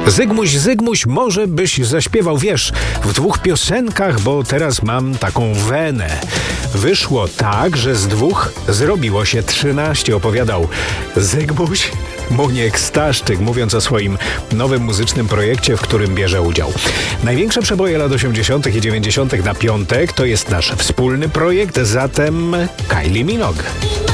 Zygmuś, może byś zaśpiewał, wiesz, w 2 piosenkach, bo teraz mam taką wenę. Wyszło tak, że z 2 zrobiło się 13, opowiadał Zygmuś Muniek-Staszczyk, mówiąc o swoim nowym muzycznym projekcie, w którym bierze udział. Największe przeboje lat 80. i 90. na piątek to jest nasz wspólny projekt, zatem Kylie Minogue.